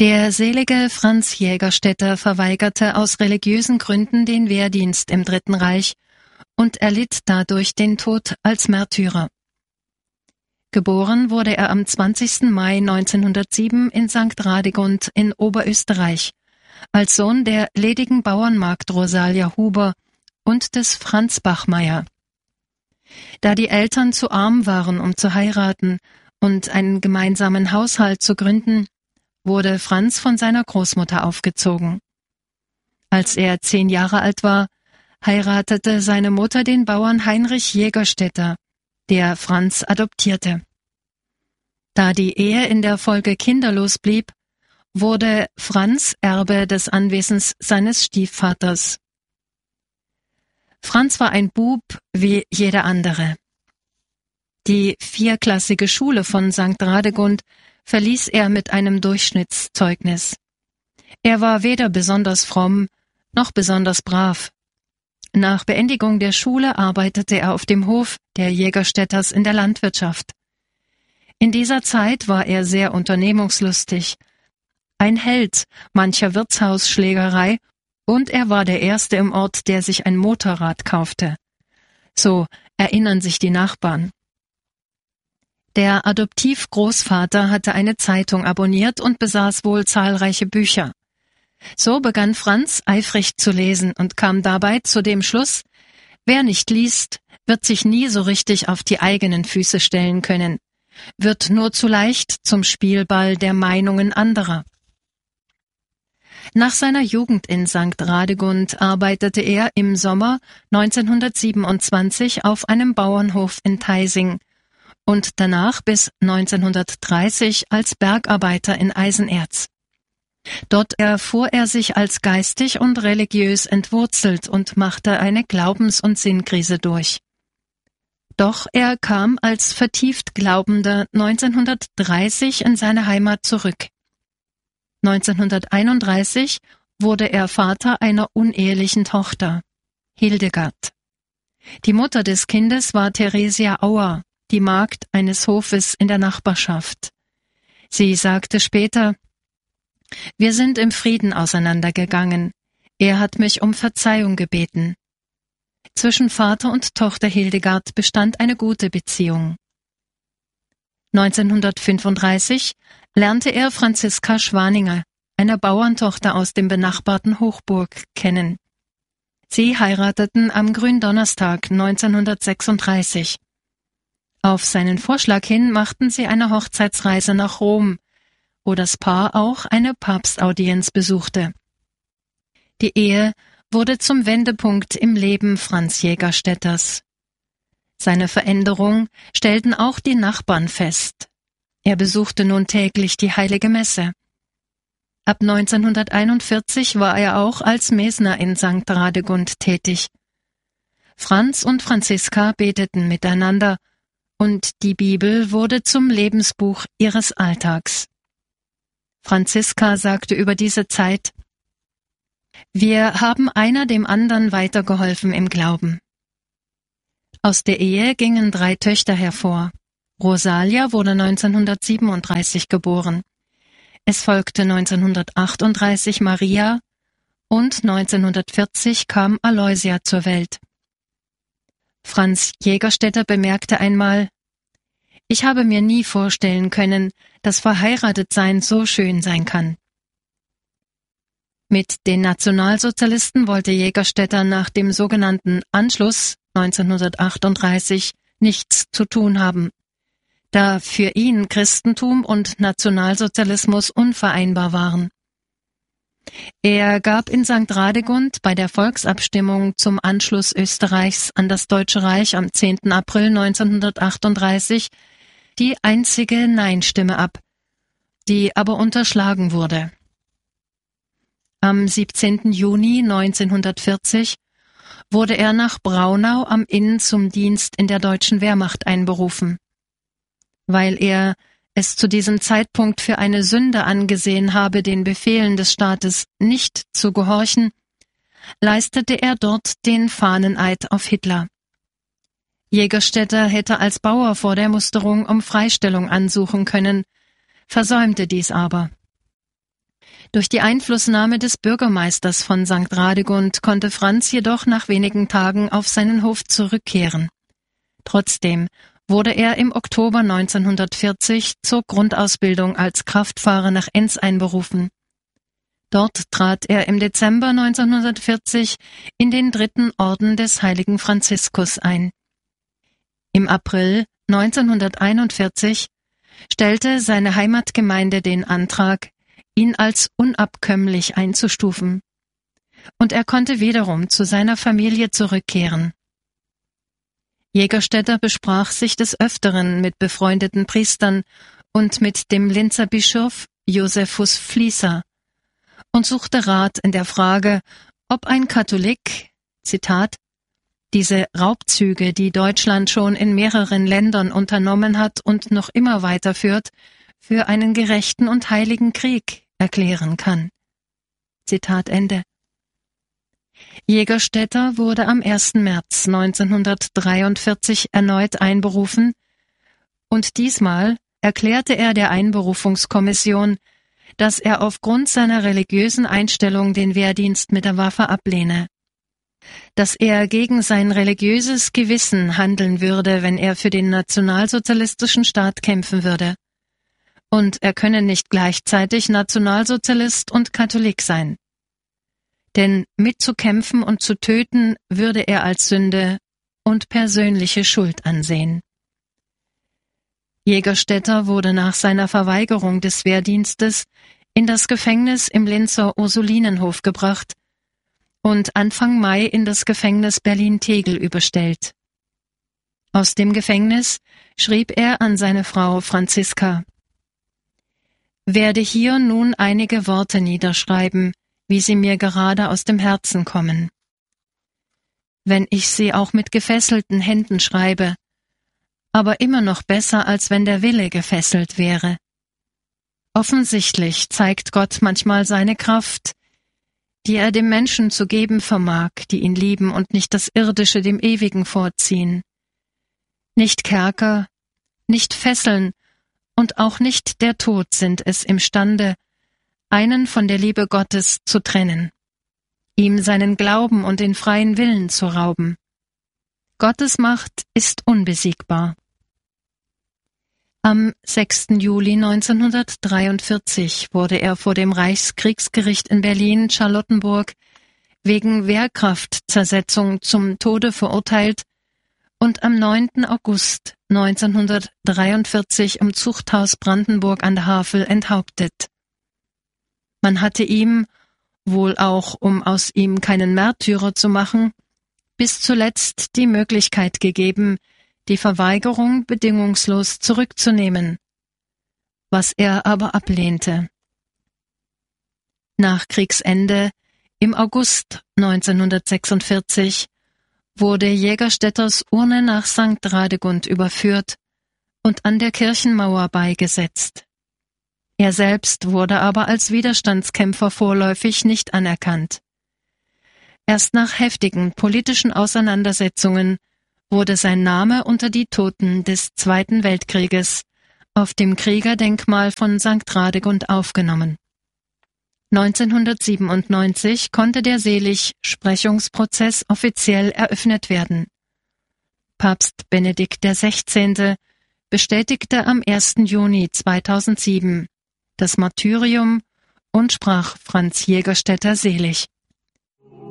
Der selige Franz Jägerstätter verweigerte aus religiösen Gründen den Wehrdienst im Dritten Reich und erlitt dadurch den Tod als Märtyrer. Geboren wurde er am 20. Mai 1907 in St. Radegund in Oberösterreich, als Sohn der ledigen Bauernmagd Rosalia Huber und des Franz Bachmeier. Da die Eltern zu arm waren, um zu heiraten und einen gemeinsamen Haushalt zu gründen, wurde Franz von seiner Großmutter aufgezogen. Als er 10 Jahre alt war, heiratete seine Mutter den Bauern Heinrich Jägerstätter, der Franz adoptierte. Da die Ehe in der Folge kinderlos blieb, wurde Franz Erbe des Anwesens seines Stiefvaters. Franz war ein Bub wie jeder andere. Die 4-klassige Schule von St. Radegund verließ er mit einem Durchschnittszeugnis. Er war weder besonders fromm noch besonders brav. Nach Beendigung der Schule arbeitete er auf dem Hof der Jägerstätters in der Landwirtschaft. In dieser Zeit war er sehr unternehmungslustig, ein Held mancher Wirtshausschlägerei, und er war der Erste im Ort, der sich ein Motorrad kaufte. So erinnern sich die Nachbarn. Der Adoptivgroßvater hatte eine Zeitung abonniert und besaß wohl zahlreiche Bücher. So begann Franz eifrig zu lesen und kam dabei zu dem Schluss: Wer nicht liest, wird sich nie so richtig auf die eigenen Füße stellen können, wird nur zu leicht zum Spielball der Meinungen anderer. Nach seiner Jugend in St. Radegund arbeitete er im Sommer 1927 auf einem Bauernhof in Theising und danach bis 1930 als Bergarbeiter in Eisenerz. Dort erfuhr er sich als geistig und religiös entwurzelt und machte eine Glaubens- und Sinnkrise durch. Doch er kam als vertieft Glaubender 1930 in seine Heimat zurück. 1931 wurde er Vater einer unehelichen Tochter, Hildegard. Die Mutter des Kindes war Theresia Auer, die Magd eines Hofes in der Nachbarschaft. Sie sagte später: Wir sind im Frieden auseinandergegangen. Er hat mich um Verzeihung gebeten. Zwischen Vater und Tochter Hildegard bestand eine gute Beziehung. 1935 lernte er Franziska Schwaninger, eine Bauerntochter aus dem benachbarten Hochburg, kennen. Sie heirateten am Gründonnerstag 1936. Auf seinen Vorschlag hin machten sie eine Hochzeitsreise nach Rom, wo das Paar auch eine Papstaudienz besuchte. Die Ehe wurde zum Wendepunkt im Leben Franz Jägerstätters. Seine Veränderung stellten auch die Nachbarn fest. Er besuchte nun täglich die Heilige Messe. Ab 1941 war er auch als Mesner in St. Radegund tätig. Franz und Franziska beteten miteinander, und die Bibel wurde zum Lebensbuch ihres Alltags. Franziska sagte über diese Zeit: Wir haben einer dem anderen weitergeholfen im Glauben. Aus der Ehe gingen 3 Töchter hervor. Rosalia wurde 1937 geboren. Es folgte 1938 Maria und 1940 kam Aloysia zur Welt. Franz Jägerstätter bemerkte einmal: Ich habe mir nie vorstellen können, dass Verheiratetsein so schön sein kann. Mit den Nationalsozialisten wollte Jägerstätter nach dem sogenannten Anschluss 1938 nichts zu tun haben, da für ihn Christentum und Nationalsozialismus unvereinbar waren. Er gab in St. Radegund bei der Volksabstimmung zum Anschluss Österreichs an das Deutsche Reich am 10. April 1938 die einzige Nein-Stimme ab, die aber unterschlagen wurde. Am 17. Juni 1940 wurde er nach Braunau am Inn zum Dienst in der deutschen Wehrmacht einberufen. Weil er es zu diesem Zeitpunkt für eine Sünde angesehen habe, den Befehlen des Staates nicht zu gehorchen, leistete er dort den Fahneneid auf Hitler. Jägerstätter hätte als Bauer vor der Musterung um Freistellung ansuchen können, versäumte dies aber. Durch die Einflussnahme des Bürgermeisters von St. Radegund konnte Franz jedoch nach wenigen Tagen auf seinen Hof zurückkehren. Trotzdem wurde er im Oktober 1940 zur Grundausbildung als Kraftfahrer nach Enns einberufen. Dort trat er im Dezember 1940 in den 3. Orden des heiligen Franziskus ein. Im April 1941 stellte seine Heimatgemeinde den Antrag, ihn als unabkömmlich einzustufen, und er konnte wiederum zu seiner Familie zurückkehren. Jägerstätter besprach sich des Öfteren mit befreundeten Priestern und mit dem Linzer Bischof Josephus Fließer und suchte Rat in der Frage, ob ein Katholik, Zitat, diese Raubzüge, die Deutschland schon in mehreren Ländern unternommen hat und noch immer weiterführt, für einen gerechten und heiligen Krieg erklären kann. Zitat Ende. Jägerstätter wurde am 1. März 1943 erneut einberufen und diesmal erklärte er der Einberufungskommission, dass er aufgrund seiner religiösen Einstellung den Wehrdienst mit der Waffe ablehne, dass er gegen sein religiöses Gewissen handeln würde, wenn er für den nationalsozialistischen Staat kämpfen würde, und er könne nicht gleichzeitig Nationalsozialist und Katholik sein. Denn mitzukämpfen und zu töten würde er als Sünde und persönliche Schuld ansehen. Jägerstätter wurde nach seiner Verweigerung des Wehrdienstes in das Gefängnis im Linzer Ursulinenhof gebracht und Anfang Mai in das Gefängnis Berlin-Tegel überstellt. Aus dem Gefängnis schrieb er an seine Frau Franziska: Werde hier nun einige Worte niederschreiben, wie sie mir gerade aus dem Herzen kommen. Wenn ich sie auch mit gefesselten Händen schreibe, aber immer noch besser, als wenn der Wille gefesselt wäre. Offensichtlich zeigt Gott manchmal seine Kraft, die er dem Menschen zu geben vermag, die ihn lieben und nicht das Irdische dem Ewigen vorziehen. Nicht Kerker, nicht Fesseln und auch nicht der Tod sind es imstande, einen von der Liebe Gottes zu trennen, ihm seinen Glauben und den freien Willen zu rauben. Gottes Macht ist unbesiegbar. Am 6. Juli 1943 wurde er vor dem Reichskriegsgericht in Berlin-Charlottenburg wegen Wehrkraftzersetzung zum Tode verurteilt und am 9. August 1943 im Zuchthaus Brandenburg an der Havel enthauptet. Man hatte ihm, wohl auch um aus ihm keinen Märtyrer zu machen, bis zuletzt die Möglichkeit gegeben, die Verweigerung bedingungslos zurückzunehmen, was er aber ablehnte. Nach Kriegsende, im August 1946, wurde Jägerstätters Urne nach St. Radegund überführt und an der Kirchenmauer beigesetzt. Er selbst wurde aber als Widerstandskämpfer vorläufig nicht anerkannt. Erst nach heftigen politischen Auseinandersetzungen wurde sein Name unter die Toten des Zweiten Weltkrieges auf dem Kriegerdenkmal von St. Radegund aufgenommen. 1997 konnte der Seligsprechungsprozess offiziell eröffnet werden. Papst Benedikt XVI. Bestätigte am 1. Juni 2007 das Martyrium und sprach Franz Jägerstätter selig.